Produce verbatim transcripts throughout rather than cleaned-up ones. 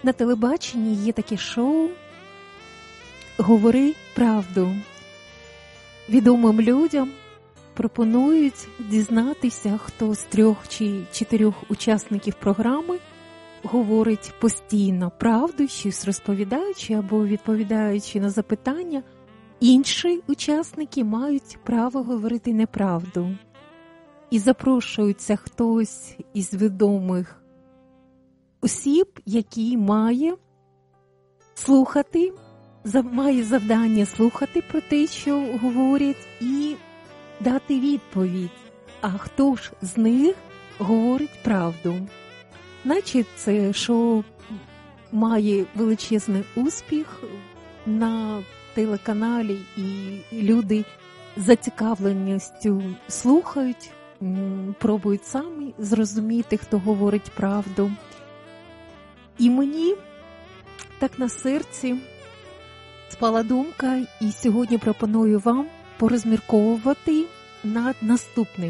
На телебаченні є таке шоу «Говори правду». Відомим людям пропонують дізнатися, хто з трьох чи чотирьох учасників програми говорить постійно правду, щось розповідаючи або відповідаючи на запитання. Інші учасники мають право говорити неправду. І запрошується хтось із відомих осіб, який має слухати, має завдання слухати про те, що говорять, і дати відповідь. А хто ж з них говорить правду? Значить, це шоу має величезний успіх на телеканалі, і люди з зацікавленістю слухають, пробують самі зрозуміти, хто говорить правду. І мені так на серці спала думка, і сьогодні пропоную вам порозмірковувати над наступним.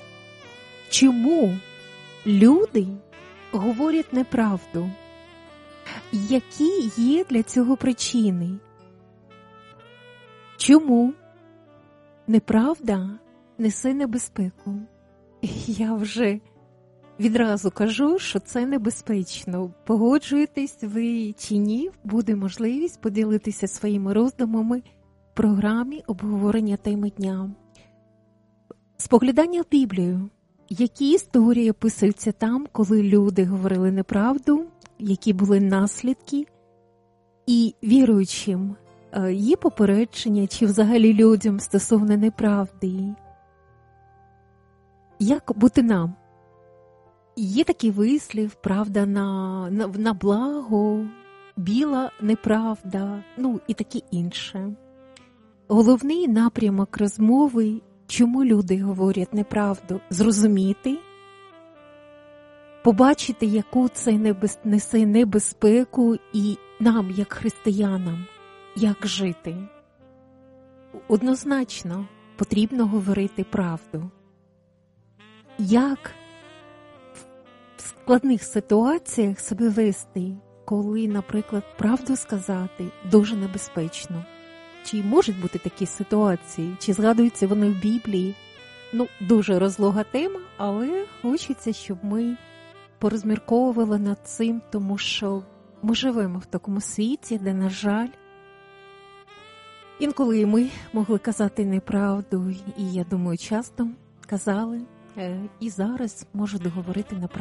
Чому люди говорять неправду? Які є для цього причини? Чому неправда несе небезпеку? Я вже відразу кажу, що це небезпечно. Погоджуєтесь ви чи ні, буде можливість поділитися своїми роздумами в програмі обговорення теми дня. Споглядання в Біблію. Які історії описуються там, коли люди говорили неправду, які були наслідки, і віруючим є попередження, чи взагалі людям стосовно неправди? Як бути нам? Є такий вислів, правда на, на, на благо, біла неправда, ну і таке інше. Головний напрямок розмови, чому люди говорять неправду, зрозуміти, побачити, яку це небез... несе небезпеку, і нам, як християнам, як жити. Однозначно потрібно говорити правду. Як в складних ситуаціях себе вести, коли, наприклад, правду сказати дуже небезпечно? Чи можуть бути такі ситуації? Чи згадуються вони в Біблії? Ну, дуже розлога тема, але хочеться, щоб ми порозмірковували над цим, тому що ми живемо в такому світі, де, на жаль, інколи ми могли казати неправду, і, я думаю, часто казали, і зараз можуть говорити неправду.